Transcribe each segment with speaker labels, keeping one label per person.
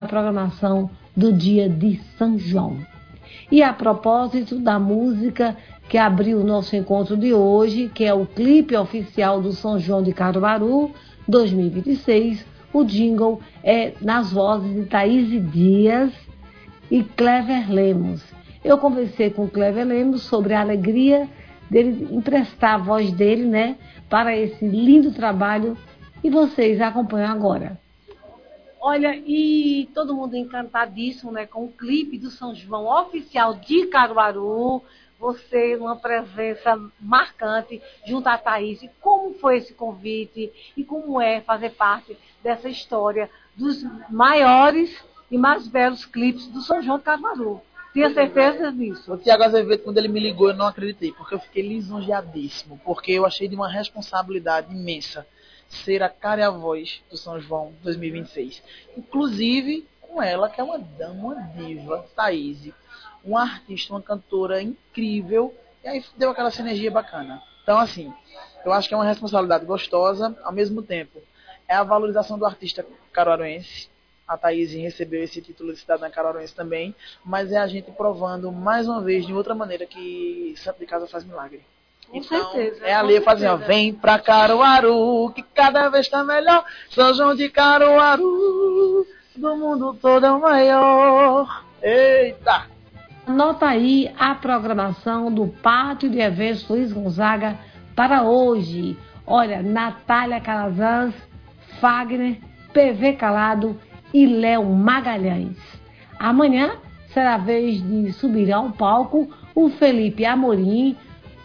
Speaker 1: a programação do dia de São João. E a propósito da música que abriu o nosso encontro de hoje, que é o clipe oficial do São João de Caruaru 2026, o jingle é nas vozes de Thaís Dias e Clever Lemos. Eu conversei com o Clever Lemos sobre a alegria dele emprestar a voz dele, né, para esse lindo trabalho, e vocês acompanham agora. Olha, e todo mundo encantadíssimo, né, com o clipe do São João oficial de Caruaru, você uma presença marcante junto à Thaís. Como foi esse convite e como é fazer parte dessa história dos maiores e mais belos clipes do São João de Caruaru? Tinha certeza disso?
Speaker 2: O Tiago Azevedo, quando ele me ligou, eu não acreditei, porque eu fiquei lisonjeadíssimo, porque eu achei de uma responsabilidade imensa ser a cara e a voz do São João 2026. Inclusive com ela, que é uma dama, uma diva, Thaís, uma artista, uma cantora incrível, e aí deu aquela sinergia bacana. Então, assim, eu acho que é uma responsabilidade gostosa, ao mesmo tempo, é a valorização do artista caruaruense. A Thaís recebeu esse título de cidadã caruaruense também, mas é a gente provando, mais uma vez, de outra maneira, que Santo de Casa faz milagre.
Speaker 1: Com
Speaker 2: então,
Speaker 1: certeza.
Speaker 2: É ali fazendo, vem pra Caruaru, que cada vez tá melhor. São João de Caruaru, do mundo todo é o maior. Eita!
Speaker 1: Anota aí a programação do Pátio de Eventos Luiz Gonzaga para hoje. Olha, Natália Calazans, Fagner, PV Calado e Léo Magalhães. Amanhã será a vez de subir ao palco o Felipe Amorim.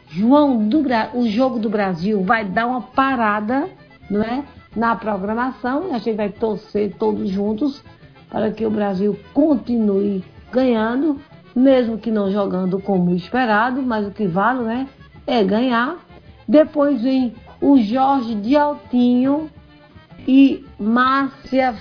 Speaker 1: O Jogo do Brasil vai dar uma parada, não é, na programação. A gente vai torcer todos juntos para que o Brasil continue ganhando, mesmo que não jogando como esperado, mas o que vale, né, é ganhar. Depois vem o Jorge de Altinho e Márcia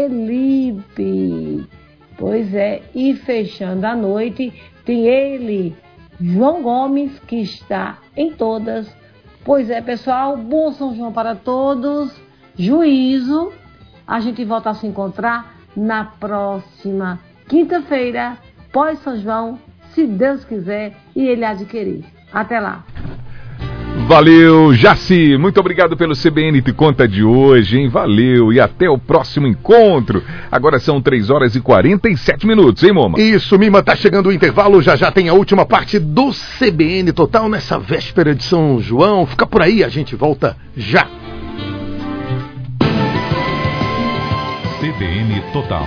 Speaker 1: Felipe. Pois é, e fechando a noite tem ele, João Gomes, que está em todas. Pois é, pessoal, bom São João para todos, juízo. A gente volta a se encontrar na próxima quinta-feira, pós São João, se Deus quiser e Ele adquirir. Até lá.
Speaker 3: Valeu, Jaci, muito obrigado pelo CBN Te Conta de hoje, hein? Valeu, e até o próximo encontro. Agora são 3h47, hein, Moma?
Speaker 4: Isso, Mima, tá chegando o intervalo, já tem a última parte do CBN Total nessa véspera de São João. Fica por aí, a gente volta já.
Speaker 3: CBN Total.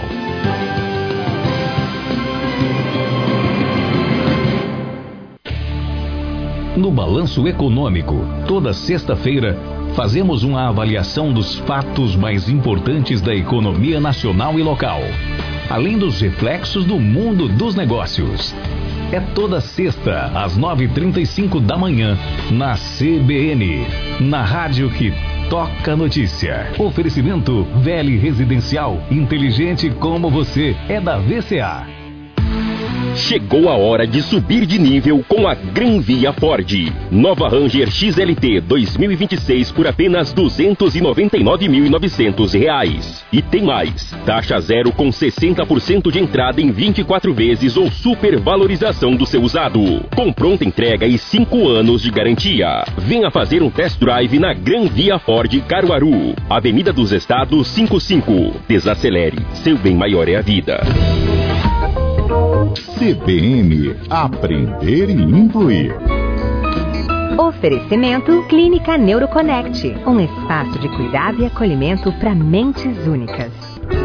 Speaker 5: No Balanço Econômico, toda sexta-feira, fazemos uma avaliação dos fatos mais importantes da economia nacional e local, além dos reflexos do mundo dos negócios. É toda sexta, às 9h35 da manhã, na CBN, na rádio que toca notícia. Oferecimento Vele Residencial, inteligente como você, é da VCA.
Speaker 6: Chegou a hora de subir de nível com a Gran Via Ford. Nova Ranger XLT 2026 por apenas R$ 299.900. E tem mais. Taxa zero com 60% de entrada em 24 vezes ou supervalorização do seu usado. Com pronta entrega e 5 anos de garantia. Venha fazer um test drive na Gran Via Ford Caruaru. Avenida dos Estados 55. Desacelere. Seu bem maior é a vida.
Speaker 3: CBN, aprender e incluir.
Speaker 7: Oferecimento Clínica Neuroconnect, um espaço de cuidado e acolhimento para mentes únicas.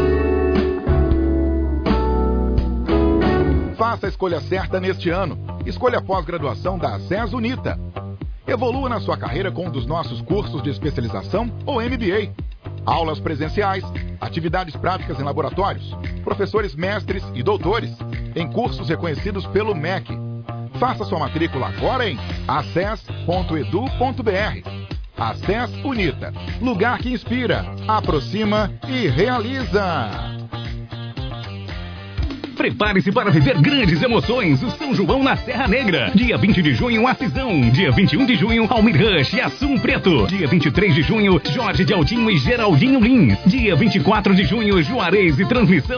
Speaker 8: Faça a escolha certa neste ano. Escolha a pós-graduação da SES Unita. Evolua na sua carreira com um dos nossos cursos de especialização ou MBA. Aulas presenciais, atividades práticas em laboratórios, professores mestres e doutores, em cursos reconhecidos pelo MEC. Faça sua matrícula agora em acess.edu.br. Acess Unita, lugar que inspira, aproxima e realiza.
Speaker 5: Prepare-se para viver grandes emoções. O São João na Serra Negra. Dia 20 de junho, Acisão. Dia 21 de junho, Almir Rush e Assum Preto. Dia 23 de junho, Jorge de Altinho e Geraldinho Lins. Dia 24 de junho, Juarez e Transmissão.